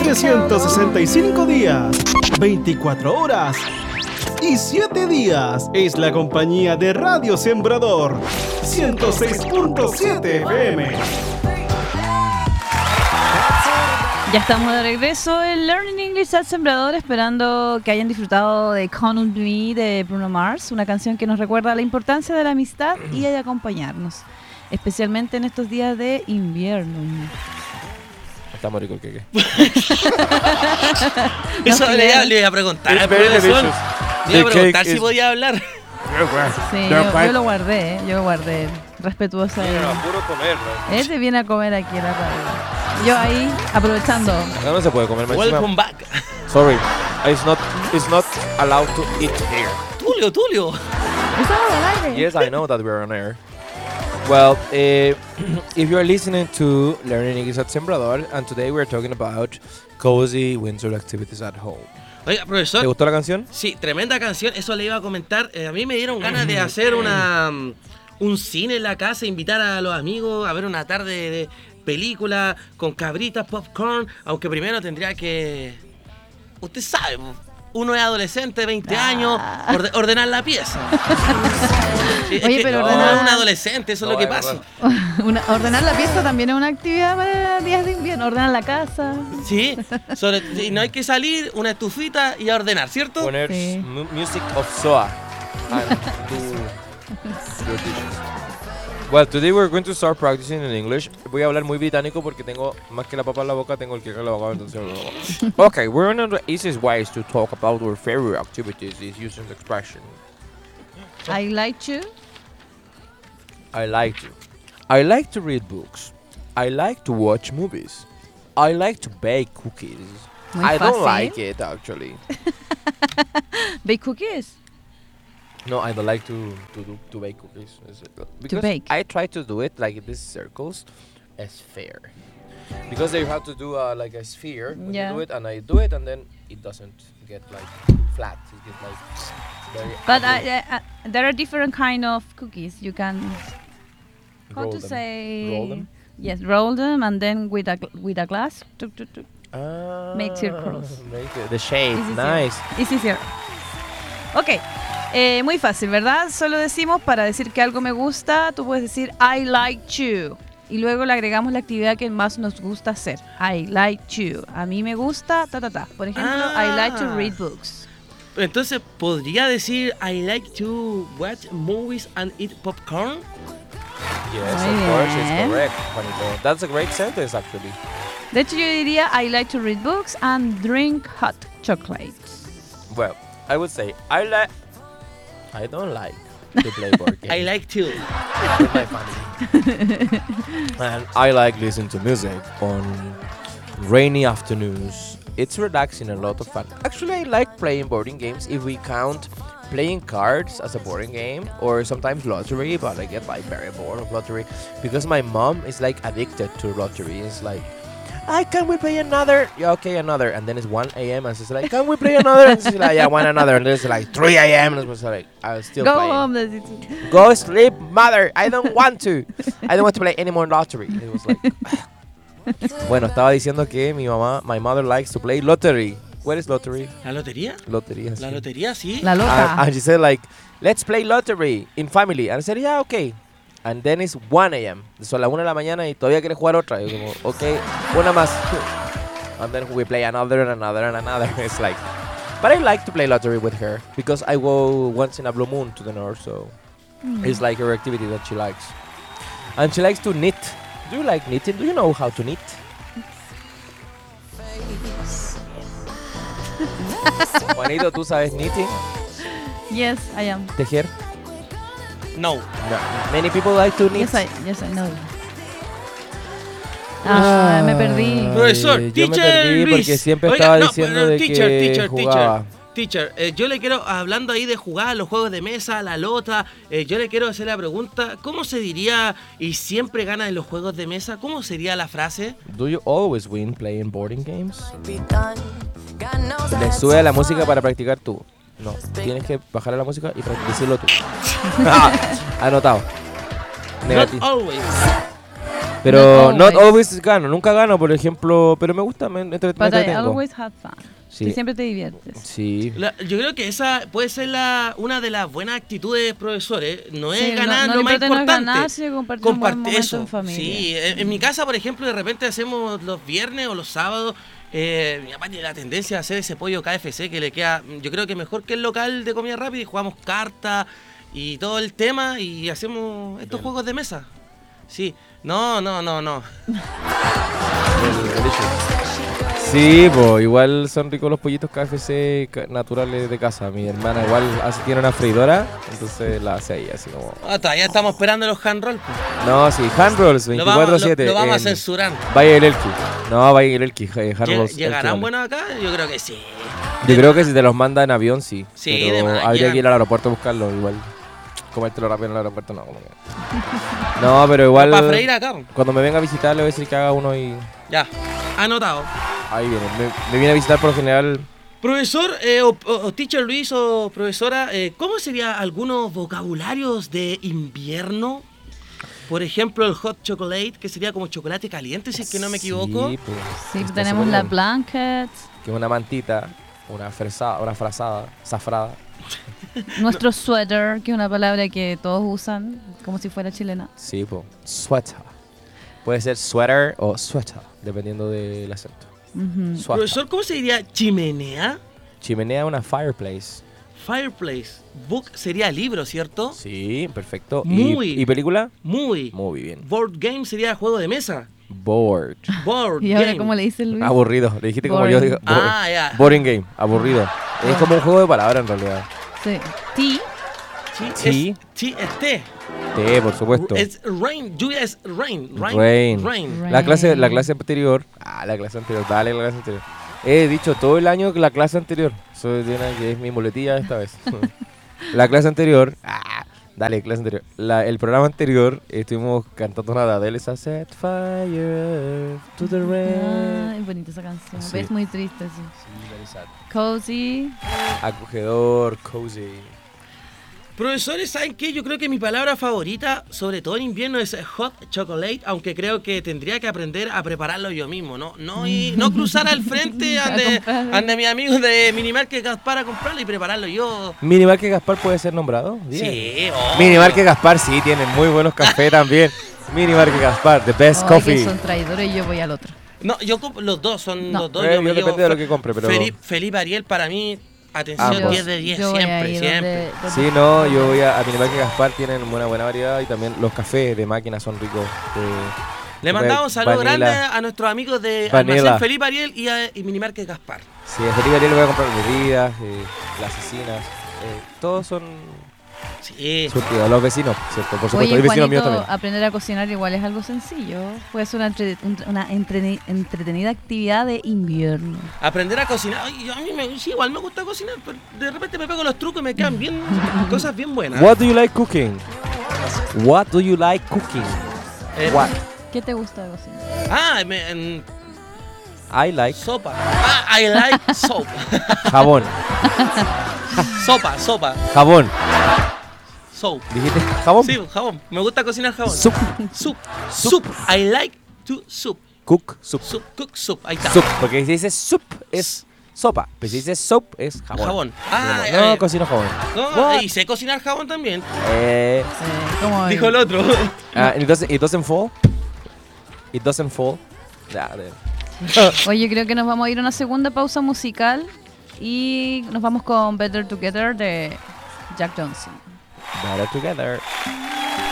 365 días, 24 horas y 7 días es la compañía de Radio Sembrador 106.7 FM. Ya estamos de regreso en Learning English al Sembrador, esperando que hayan disfrutado de Count on Me de Bruno Mars, una canción que nos recuerda la importancia de la amistad y de acompañarnos, especialmente en estos días de invierno. Está rico el queque. Eso le iba a preguntar. Le iba a preguntar si podía hablar. Sí, yo lo guardé, respetuosa. Puro comer, ¿no? Él viene a comer aquí en la radio. Yo ahí, aprovechando. No se puede comer. Welcome back. Sorry, it's not allowed to eat here. Tulio. Estamos al aire. Yes, I know that we're on air. Well, if you're listening to Learning English at Sembrador, and today we're talking about cozy winter activities at home. Oiga, profesor. ¿Te gustó la canción? Sí, tremenda canción. Eso le iba a comentar. A mí me dieron ganas de hacer un cine en la casa, invitar a los amigos a ver una tarde de película con cabritas, popcorn. Aunque primero tendría que... Usted sabe, uno es adolescente, 20 años, ordenar la pieza. Sí, oye, pero ordenar... es un adolescente, eso es lo que pasa. Ordenar la pieza también es una actividad para días de invierno. Ordenar la casa. Sí, y no hay que salir, una estufita y a ordenar, ¿cierto? Poner Sí. music of Soa and do your dishes. Well, today we're going to start practicing in English. Voy a hablar muy británico porque tengo más que la papa en la boca, tengo el queque en la boca, entonces... Okay, one of the easiest ways to talk about our favorite activities is using the expression I like to. I like to. I like to read books. I like to watch movies. I like to bake cookies. Muy I don't fácil. like it, actually. Bake cookies. No, I don't like to bake cookies. Because bake. I try to do it like in these circles as fair. Because they have to do like a sphere when you do it, and I do it, and then it doesn't get like flat. It gets like very But ugly. there are different kind of cookies. You can Roll them. Roll them? Yes, roll them and then with a glass. Tuk, tuk, tuk. Make circles. Make the shape. It's easier. Nice. It's easier. Ok, muy fácil, ¿verdad? Solo decimos para decir que algo me gusta, tú puedes decir I like to. Y luego le agregamos la actividad que más nos gusta hacer. I like to. A mí me gusta, ta, ta, ta. Por ejemplo, I like to read books. Entonces, ¿podría decir I like to watch movies and eat popcorn? Yes, Muy of course, bien. it's correct, Juanito. That's a great sentence, actually. De hecho, yo diría I like to read books and drink hot chocolates. Well, I would say I don't like to play board games. I like to. With my family. And I like listening to music on rainy afternoons. It's relaxing and a lot of fun. Actually, I like playing boarding games if we count playing cards as a boarding game, or sometimes lottery, but I get like very bored of lottery because my mom is like addicted to lottery. It's like, can we play another? Yeah, okay, another. And then it's 1 a.m. and she's like, can we play another? And she's like, yeah, one another. And then it's like 3 a.m. and it's like, I'll still Go play. home. Go sleep, mother. I don't want to. I don't want to play any more lottery. It was like... Bueno, estaba diciendo que my mother likes to play lottery. What is lottery? ¿La lotería? Lotería. La sí. lotería, sí. La loca. And she said like, let's play lottery in family. And I said, yeah, okay. And then it's 1 a.m. Son las 1 de la mañana y todavía quieres jugar otra. Y yo como, okay, una más. And then we play another and another and another. It's like, but I like to play lottery with her because I go once in a blue moon to the north, so it's like her activity that she likes. And she likes to knit. Do you like knitting? Do you know how to knit? Juanito, ¿tú sabes knitting? Yes, I am. ¿Tejer? No. No. Many people like to knit. Yes, I know. Me perdí. Profesor, yo me teacher perdí Luis. porque siempre Oiga, estaba no, diciendo pero de teacher, que jugaba. Teacher, yo le quiero, hablando ahí de jugar, los juegos de mesa, la lota, yo le quiero hacer la pregunta, ¿cómo se diría y siempre gana en los juegos de mesa? ¿Cómo sería la frase? Do you always win playing boarding games? Le sube a la música para practicar tú. No, tienes que bajar a la música y decirlo tú. Anotado. Not Negativo. always. Pero Not not always gano, nunca gano, por ejemplo, pero me gusta, me But I entretengo. always have fun. Sí. Y siempre te diviertes. Sí. Yo creo que esa puede ser una de las buenas actitudes de profesores. No Sí, es ganar no lo más importa no es importante. ganar, sino compartir un buen momento eso. en familia. Sí, en mi casa, por ejemplo, de repente hacemos los viernes o los sábados. Mi papá tiene la tendencia a hacer ese pollo KFC que le queda, yo creo que mejor que el local de comida rápida, y jugamos cartas y todo el tema y hacemos estos juegos de mesa. Sí, no. Sí, pues igual son ricos los pollitos KFC naturales de casa. Mi hermana igual tiene una freidora, entonces la hace ahí, así como... Todavía estamos esperando los hand roll. Pues. No, sí, hand rolls, 24/7. Lo vamos a censurar. Valle del Elqui. No, Valle del Elqui, hand rolls. ¿Llegarán Elqui, buenos acá? Yo creo que sí. Yo creo que si te los manda en avión, sí. Sí, pero de más, habría llegan. que ir al aeropuerto a buscarlo, igual. Comértelo rápido en el aeropuerto, no. Como que... No, pero igual... Para freír acá. Cuando me venga a visitar, le voy a decir que haga uno y... Ya, anotado. Ahí viene. Me viene a visitar por lo general... Profesor, o teacher Luis o profesora, ¿cómo serían algunos vocabularios de invierno? Por ejemplo, el hot chocolate, que sería como chocolate caliente, si es que no me equivoco. Sí, pues, Sí, está tenemos súper la bien. blanket, Que es una mantita, una frazada, zafrada. nuestro sweater, que es una palabra que todos usan como si fuera chilena. Sí, pues. Sweater. Puede ser sweater o sweater, dependiendo del acento. Ujú. Sweater. Profesor, ¿cómo se diría chimenea? Chimenea, una fireplace. Fireplace. Book sería libro, ¿cierto? Sí, perfecto. Muy. ¿Y película? Muy. Muy bien. Board game sería juego de mesa. Bored. Board ¿Y ahora game. cómo le dice Luis? Aburrido. Le dijiste como yo Boring. digo. Ah, ya. Boring game. Aburrido. Es como un juego de palabras en realidad. Sí. Tea. Sí. Sí, es té. Sí, por supuesto. Es rain. Lluvia es rain. Rain. Rain. La clase anterior. La clase anterior. Dale, la clase anterior. He dicho todo el año que la clase anterior. Eso tiene que es mi muletilla esta vez. La clase anterior. Dale, clase anterior. El programa anterior estuvimos cantando una de Adele, esa Set Fire to the Rain. Ay, bonita esa canción. Sí. Es muy triste, sí. Sí, very sad. Cozy. Acogedor, cozy. Profesores, ¿saben qué? Yo creo que mi palabra favorita, sobre todo en invierno, es hot chocolate, aunque creo que tendría que aprender a prepararlo yo mismo, ¿no? No cruzar al frente ande mis amigos de Minimarket Gaspar a comprarlo y prepararlo yo. Minimarket Gaspar puede ser nombrado. Bien. Sí, obvio. Minimarket Gaspar sí, tiene muy buenos cafés también. Minimarket Gaspar, the best Ay, coffee. que son traidores y yo voy al otro. No, los dos son No. los dos. Yo depende de lo que compre, pero... Felipe Ariel para mí, atención, Ambos. 10 de 10, Yo voy a siempre, ir siempre. donde- Sí, no, yo voy a Minimarket Gaspar, tienen una buena variedad y también los cafés de máquina son ricos. Le mandamos un saludo Vanilla. grande a nuestros amigos de Vanilla. Almacén Felipe Ariel y Minimarket Gaspar. Sí, a Felipe Ariel le voy a comprar bebidas, las asesinas, todos son Sí. surtidos. Los vecinos, ¿cierto? Por supuesto, Oye, hay vecinos míos Juanito, también. aprender a cocinar igual es algo sencillo. Puede ser una entretenida actividad de invierno. Aprender a cocinar. Ay, a mí sí, igual me gusta cocinar, pero de repente me pego los trucos y me quedan bien cosas bien buenas. What do you like cooking? What do you like cooking? Eh, What? ¿Qué te gusta de cocinar? I like Sopa. I like soap. jabón. Sopa. Jabón. Soap. ¿Dijiste jabón? Sí, jabón. Me gusta cocinar jabón. Soup. Soup. I like to soup. Cook soup. Cook soup. Ahí está. Soup. Porque si dice soup es sopa. Pero si dice soap es jabón. Jabón. No, cocino jabón. No, What? y sé cocinar jabón también. ¿Cómo Dijo el otro. It doesn't fall. It doesn't fall. Oye, creo que nos vamos a ir a una segunda pausa musical y nos vamos con Better Together de Jack Johnson. Better together.